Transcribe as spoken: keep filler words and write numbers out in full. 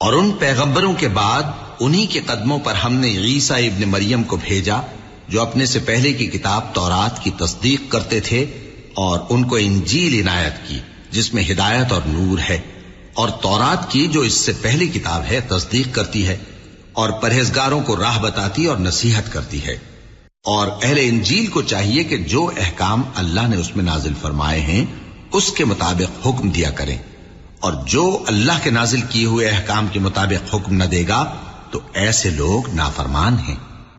और उन पैगंबरों के बाद उन्हीं के कदमों पर हमने ईसा इब्न मरियम को भेजा, जो अपने से पहले की किताब तौरात की तस्दीक करते थे, और उनको इंजील इनायत की जिसमें हिदायत और नूर है, और तौरात की जो इससे पहली किताब है तस्दीक करती है और परहेजगारों को राह बताती और नसीहत करती है। और अहले इंजील को चाहिए कि जो अहकाम अल्लाह ने उसमें नाजिल फरमाए हैं उसके मुताबिक हुक्म दिया करें, और जो अल्लाह के नाजिल किए हुए अहकाम के मुताबिक हुक्म न देगा तो ऐसे लोग नाफरमान हैं।